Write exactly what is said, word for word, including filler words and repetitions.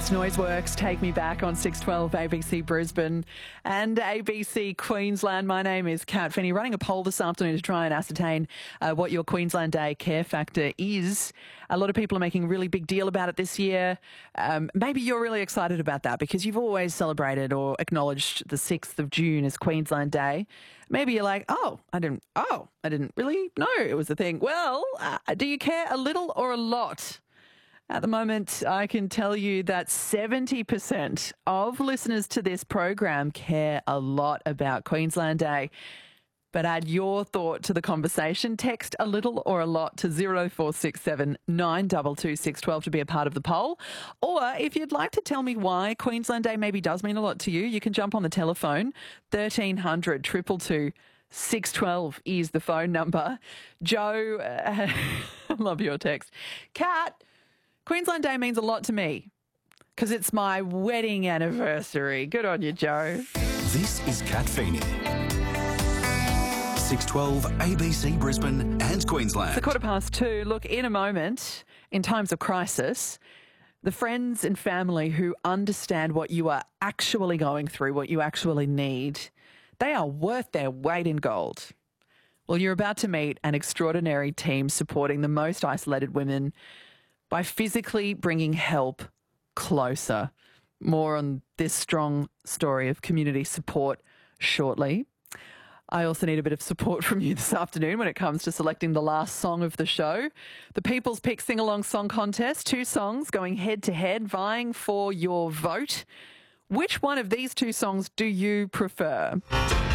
It's Noiseworks, Take Me Back on six twelve A B C Brisbane and A B C Queensland. My name is Kat Finney, running a poll this afternoon to try and ascertain uh, what your Queensland Day care factor is. A lot of people are making a really big deal about it this year. Um, maybe you're really excited about that because you've always celebrated or acknowledged the sixth of June as Queensland Day. Maybe you're like, oh, I didn't, oh, I didn't really know it was a thing. Well, uh, do you care a little or a lot? At the moment, I can tell you that seventy percent of listeners to this program care a lot about Queensland Day. But add your thought to the conversation. Text a little or a lot to zero four six seven nine two two six one two to be a part of the poll. Or if you'd like to tell me why Queensland Day maybe does mean a lot to you, you can jump on the telephone. thirteen hundred two two two six one two is the phone number. Joe, uh, I love your text. Kat, Queensland Day means a lot to me because it's my wedding anniversary. Good on you, Joe. This is Kat Feeney. six twelve A B C Brisbane and Queensland. It's a quarter past two. Look, in a moment, in times of crisis, the friends and family who understand what you are actually going through, what you actually need, they are worth their weight in gold. Well, you're about to meet an extraordinary team supporting the most isolated women by physically bringing help closer. More on this strong story of community support shortly. I also need a bit of support from you this afternoon when it comes to selecting the last song of the show. The People's Pick Sing-Along Song Contest, two songs going head-to-head, vying for your vote. Which one of these two songs do you prefer?